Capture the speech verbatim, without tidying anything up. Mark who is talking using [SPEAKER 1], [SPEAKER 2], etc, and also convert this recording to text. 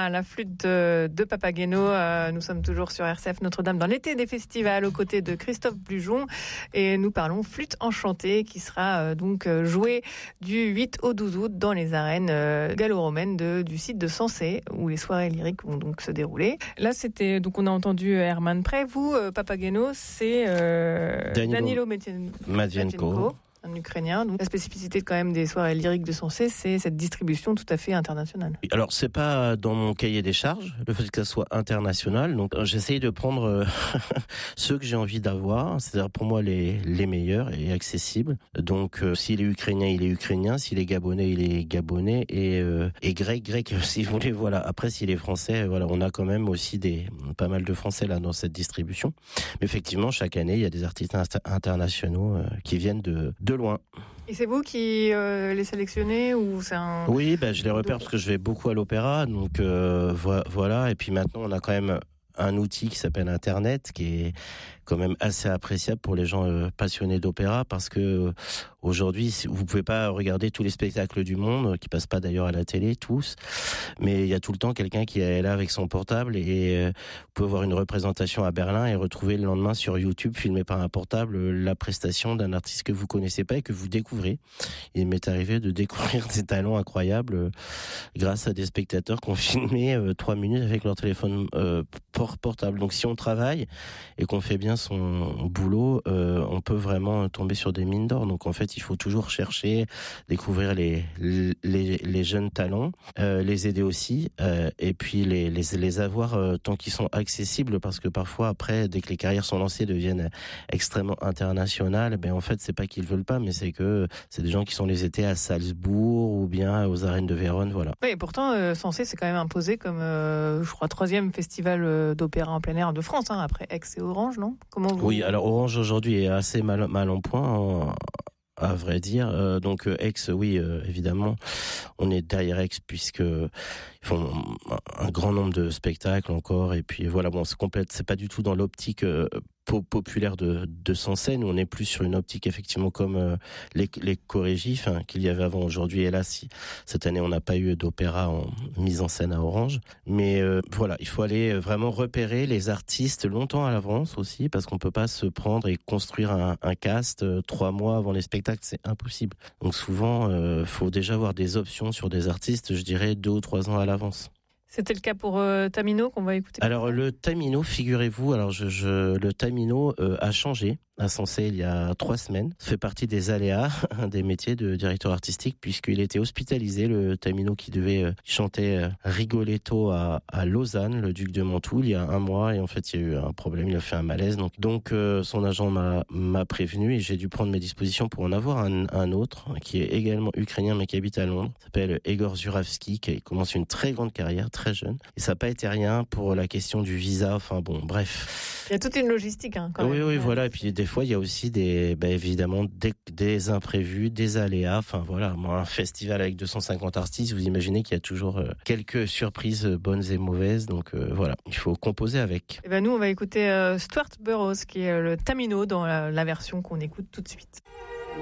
[SPEAKER 1] Voilà, la flûte de, de Papageno. Euh, nous sommes toujours sur R C F Notre-Dame dans l'été des festivals aux côtés de Christophe Blujon et nous parlons flûte enchantée qui sera euh, donc euh, jouée du huit au douze août dans les arènes euh, gallo-romaines de, du site de Sensé où les soirées lyriques vont donc se dérouler. Là, c'était donc on a entendu Herman Prey. Vous, euh, Papageno, c'est euh, Danilo, Danilo Madienko. Un Ukrainien. Donc, la spécificité quand même des soirées lyriques de Sensé, c'est cette distribution tout à fait internationale.
[SPEAKER 2] Alors, c'est pas dans mon cahier des charges, le fait que ça soit international. Donc, j'essaye de prendre euh, ceux que j'ai envie d'avoir, c'est-à-dire pour moi les, les meilleurs et accessibles. Donc, euh, s'il est ukrainien, il est ukrainien. S'il est gabonais, il est gabonais. Et, euh, et grec, grec, si vous voulez, voilà. Après, s'il est français, voilà, on a quand même aussi des, pas mal de français là dans cette distribution. Mais effectivement, chaque année, il y a des artistes inst- internationaux euh, qui viennent de, de loin.
[SPEAKER 1] Et c'est vous qui euh, les sélectionnez ou c'est un...
[SPEAKER 2] Oui, ben, je les repère parce que je vais beaucoup à l'opéra, donc euh, vo- voilà. Et puis maintenant, on a quand même un outil qui s'appelle Internet, qui est quand même assez appréciable pour les gens euh, passionnés d'opéra, parce que euh, aujourd'hui, vous pouvez pas regarder tous les spectacles du monde, qui passent pas d'ailleurs à la télé, tous, mais il y a tout le temps quelqu'un qui est là avec son portable et euh, vous pouvez voir une représentation à Berlin et retrouver le lendemain sur YouTube, filmé par un portable, euh, la prestation d'un artiste que vous connaissez pas et que vous découvrez. Il m'est arrivé de découvrir des talents incroyables euh, grâce à des spectateurs qui ont filmé euh, trois minutes avec leur téléphone euh, portable. Donc si on travaille et qu'on fait bien son boulot, euh, on peut vraiment tomber sur des mines d'or. Donc en fait, il faut toujours chercher, découvrir les les, les jeunes talents, euh, les aider aussi, euh, et puis les les, les avoir euh, tant qu'ils sont accessibles, parce que parfois après, dès que les carrières sont lancées, deviennent extrêmement internationales. Ben en fait, c'est pas qu'ils veulent pas, mais c'est que c'est des gens qui sont les étés à Salzbourg ou bien aux arènes de Vérone, voilà.
[SPEAKER 1] Oui, et pourtant, euh, Sensé c'est quand même imposé comme, euh, je crois, troisième festival euh, d'opéra en plein air de France, hein, après Aix et Orange, non ? Comment vous...
[SPEAKER 2] Oui, alors Orange aujourd'hui est assez mal, mal en point, en, à vrai dire. Euh, donc Aix, oui, euh, évidemment, on est derrière Aix puisque ils font un grand nombre de spectacles encore. Et puis voilà, bon, c'est complète, c'est pas du tout dans l'optique euh, populaire de, de Sensé. Nous, on est plus sur une optique effectivement comme euh, les, les chorégies hein, qu'il y avait avant. Aujourd'hui, hélas, si, cette année, on n'a pas eu d'opéra en mise en scène à Orange. Mais euh, voilà, il faut aller vraiment repérer les artistes longtemps à l'avance aussi, parce qu'on peut pas se prendre et construire un, un cast euh, trois mois avant les spectacles, c'est impossible. Donc souvent, euh, faut déjà avoir des options sur des artistes, je dirais deux ou trois ans à l'avance.
[SPEAKER 1] C'était le cas pour euh, Tamino qu'on va écouter.
[SPEAKER 2] Alors le Tamino, figurez-vous, alors je, je le Tamino euh, a changé à Sensé il y a trois semaines. Ça fait partie des aléas des métiers de directeur artistique, puisqu'il était hospitalisé, le Tamino qui devait euh, chanter euh, Rigoletto à, à Lausanne, le duc de Mantoue, il y a un mois, et en fait il y a eu un problème, il a fait un malaise. Donc, donc euh, son agent m'a, m'a prévenu et j'ai dû prendre mes dispositions pour en avoir un, un autre qui est également ukrainien mais qui habite à Londres. Il s'appelle Egor Zuravski, qui commence une très grande carrière, très jeune. Et ça n'a pas été rien pour la question du visa, enfin bon, bref.
[SPEAKER 1] Il y a toute une logistique, hein, quand
[SPEAKER 2] oui,
[SPEAKER 1] même.
[SPEAKER 2] Oui, oui, voilà. Et puis des fois, il y a aussi des, bah, évidemment, des, des imprévus, des aléas. Enfin voilà, moi, un festival avec deux cent cinquante artistes, vous imaginez qu'il y a toujours euh, quelques surprises bonnes et mauvaises. Donc euh, voilà, il faut composer avec.
[SPEAKER 1] Et ben nous, on va écouter euh, Stuart Burroughs, qui est le Tamino dans la, la version qu'on écoute tout de suite.